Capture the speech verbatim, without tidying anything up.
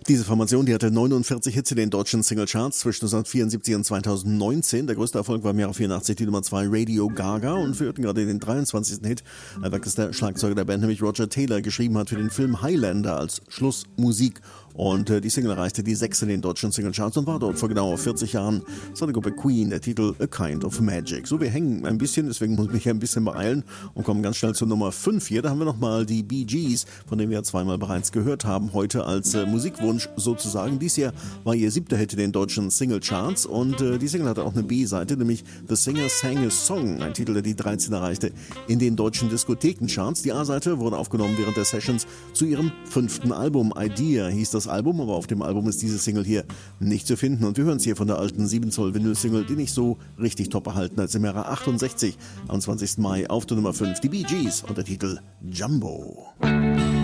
Diese Formation, die hatte neunundvierzig Hits in den deutschen Singlecharts zwischen neunzehnhundertvierundsiebzig und zweitausendneunzehn. Der größte Erfolg war im Jahr vierundachtzig die Nummer zwei Radio Gaga und wir hörten gerade den dreiundzwanzigsten Hit, das der Schlagzeuger der Band, nämlich Roger Taylor, geschrieben hat für den Film Highlander als Schlussmusik. Und äh, die Single erreichte die sechs in den deutschen Singlecharts und war dort vor genau vierzig Jahren. Das war die Gruppe Queen, der Titel A Kind of Magic. So, wir hängen ein bisschen, deswegen muss ich mich ein bisschen beeilen und kommen ganz schnell zur Nummer fünf hier. Da haben wir nochmal die Bee Gees, von denen wir ja zweimal bereits gehört haben, heute als äh, Musikwunsch sozusagen. Dies hier war ihr siebter Hit in den deutschen Singlecharts und äh, die Single hatte auch eine B-Seite, nämlich The Singer Sang a Song, ein Titel, der die dreizehn erreichte in den deutschen Diskothekencharts. Die A-Seite wurde aufgenommen während der Sessions zu ihrem fünften Album. Idea hieß das Album, aber auf dem Album ist diese Single hier nicht zu finden. Und wir hören es hier von der alten sieben Zoll Vinyl-Single, die nicht so richtig top erhalten als im Jahre achtundsechzig, am zwanzigsten Mai auf der Nummer fünf. Die Bee Gees und der Titel Jumbo.